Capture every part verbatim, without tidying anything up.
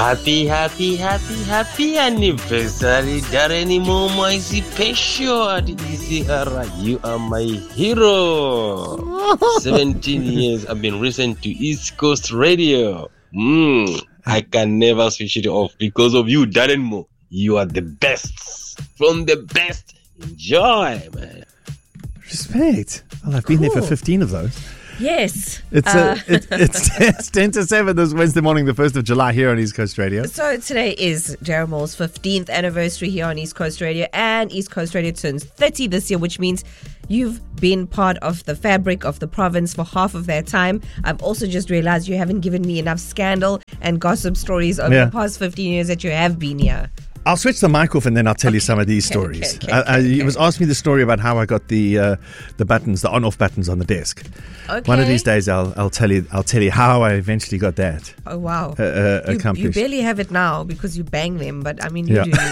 Happy, happy, happy, happy anniversary, Darren Momo Pesho. You are my hero. seventeen years I've been listening to East Coast Radio. Mm, I can never switch it off because of you, Darren Mo. You are the best. From the best. Enjoy, man. Respect. Well, I've been cool. there for fifteen of those. Yes. It's, uh, a, it, it's, it's ten to seven this Wednesday morning, the first of July here on East Coast Radio. So today is Darren Moore's fifteenth anniversary here on East Coast Radio, and East Coast Radio turns thirty this year, which means you've been part of the fabric of the province for half of that time. I've also just realized you haven't given me enough scandal and gossip stories over yeah. the past fifteen years that you have been here. I'll switch the mic off and then I'll tell you some of these okay, stories. Okay, okay, I, I, okay. You was asking me the story about how I got the uh, the buttons, the on-off buttons on the desk. Okay. One of these days, I'll I'll tell you I'll tell you how I eventually got that. Oh wow! Uh, uh, you, accomplished. You barely have it now because you bang them, but I mean you yeah. do.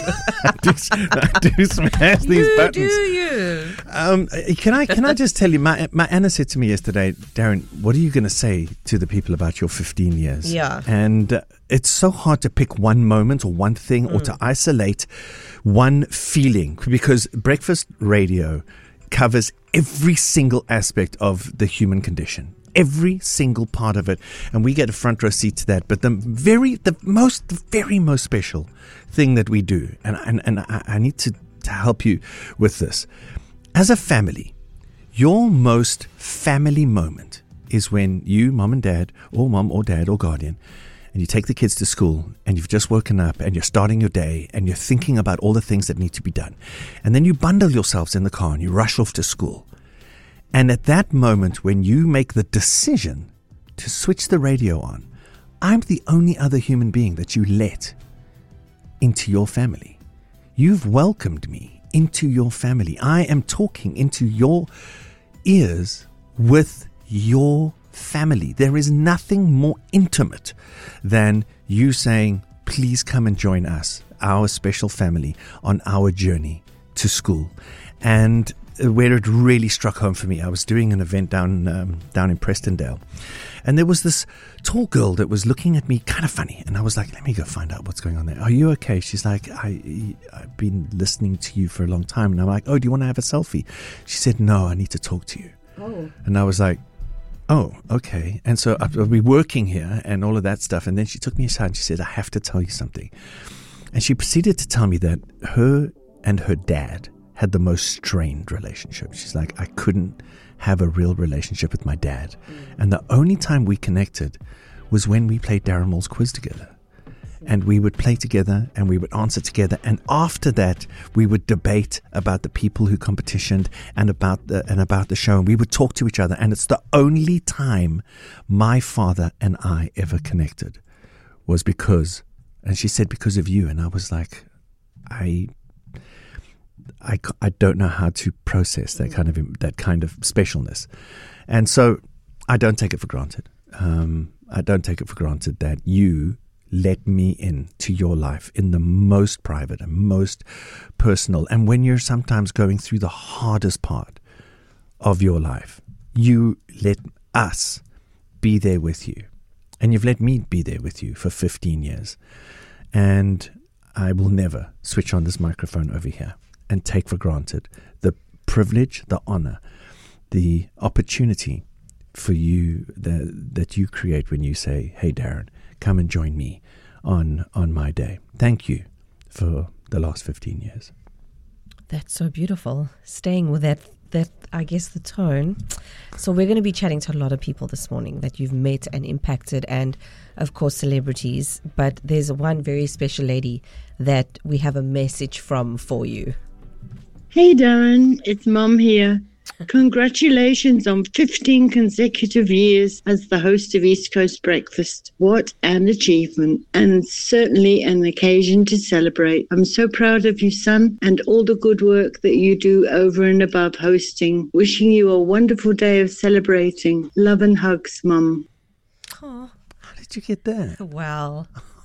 I do. I do smash these you buttons. Do you? Um, can I can I just tell you? My my Anna said to me yesterday, Darren, what are you going to say to the people about your fifteen years? Yeah. And uh, it's so hard to pick one moment or one thing mm. or to isolate one feeling, because breakfast radio covers every single aspect of the human condition, every single part of it, and we get a front row seat to that. But the very, the most, the very most special thing that we do, and and, and I, I need to, to help you with this, as a family, your most family moment is when you, mom and dad, or mom or dad or guardian, and you take the kids to school and you've just woken up and you're starting your day and you're thinking about all the things that need to be done. And then you bundle yourselves in the car and you rush off to school. And at that moment, when you make the decision to switch the radio on, I'm the only other human being that you let into your family. You've welcomed me into your family. I am talking into your ears with your family. There is nothing more intimate than you saying, please come and join us, our special family, on our journey to school. And where it really struck home for me, I was doing an event down um, down in Prestondale, and there was this tall girl that was looking at me kind of funny, and I was like, let me go find out what's going on there. Are you okay? She's like, I, I've been listening to you for a long time. And I'm like, oh, do you want to have a selfie? She said, no, I need to talk to you. Oh. And I was like, oh, okay. And so I'll be working here and all of that stuff. And then she took me aside and she said, I have to tell you something. And she proceeded to tell me that her and her dad had the most strained relationship. She's like, I couldn't have a real relationship with my dad. Mm. And the only time we connected was when we played Darren Moore's quiz together. And we would play together and we would answer together. And after that, we would debate about the people who competitioned and about the, and about the show. And we would talk to each other. And it's the only time my father and I ever connected was because, and she said, because of you. And I was like, I, I, I don't know how to process that kind of, that kind of specialness. And so I don't take it for granted. Um, I don't take it for granted that you let me into your life in the most private and most personal. And when you're sometimes going through the hardest part of your life, you let us be there with you. And you've let me be there with you for fifteen years. And I will never switch on this microphone over here and take for granted the privilege, the honor, the opportunity for you that, that you create when you say, hey, Darren, come and join me on on my day. Thank you for the last fifteen years. That's so beautiful. Staying with that, that I guess, the tone. So we're going to be chatting to a lot of people this morning that you've met and impacted, and of course celebrities. But there's one very special lady that we have a message from for you. Hey Darren, it's Mum here. Congratulations on fifteen consecutive years as the host of East Coast Breakfast. What an achievement, and certainly an occasion to celebrate. I'm so proud of you, son, and all the good work that you do over and above hosting. Wishing you a wonderful day of celebrating. Love and hugs, Mum. Oh, how did you get that? Well,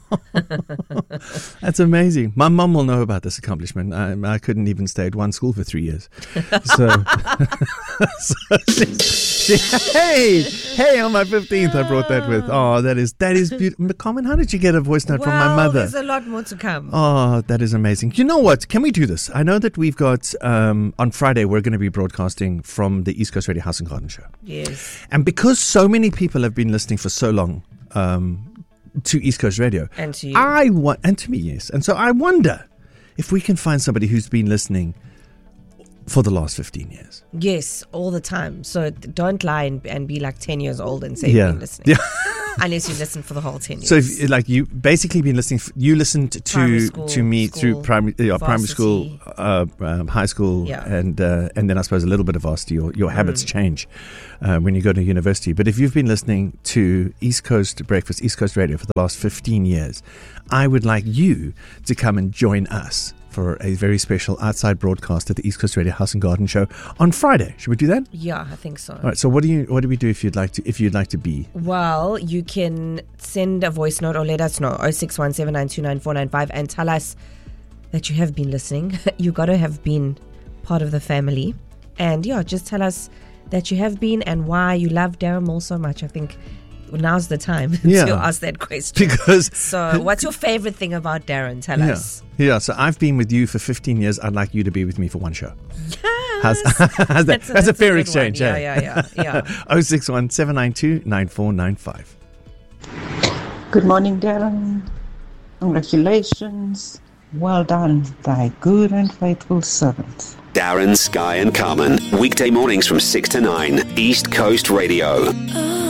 That's amazing. My mum will know about this accomplishment. I, I couldn't even stay at one school for three years. So, so she, she, hey, hey, on my fifteenth, I brought that with. Oh, that is that is beautiful. Carmen, how did you get a voice note well, from my mother? There's a lot more to come. Oh, that is amazing. You know what? Can we do this? I know that we've got, um, on Friday, we're going to be broadcasting from the East Coast Radio House and Garden Show. Yes. And because so many people have been listening for so long, um, to East Coast Radio. And to you. I want, and to me, yes. And so I wonder if we can find somebody who's been listening for the last fifteen years. Yes, all the time. So don't lie and, and be like ten years old and say Yeah. you've been listening. Yeah. Unless you listen for the whole ten years. So, if, like, you basically been listening, f- you listened Primary to school, to me school, through primary, uh, primary school, varsity. uh, um, high school, Yeah. and uh, and then I suppose a little bit of varsity. Your your habits change uh, when you go to university. But if you've been listening to East Coast Breakfast, East Coast Radio for the last fifteen years, I would like you to come and join us for a very special outside broadcast at the East Coast Radio House and Garden Show on Friday. Should we do that? Yeah, I think so. All right. So what do you what do we do if you'd like to if you'd like to be? Well, you can send a voice note or let us know oh six one seven nine two nine four nine five and tell us that you have been listening. You got to have been part of the family. And yeah, just tell us that you have been and why you love Darren Moore so much. I think now's the time Yeah. to ask that question. Because So what's your favorite thing about Darren? Tell yeah, us. yeah. So I've been with you for fifteen years. I'd like you to be with me for one show. Yes. How's, how's that? That's, That's a, a fair good exchange. one. eh? Yeah, yeah, yeah, yeah. oh six one seven nine two nine four nine five. Good morning, Darren. Congratulations. Well done, thy good and faithful servant. Darren, Sky and Carmen, weekday mornings from six to nine, East Coast Radio.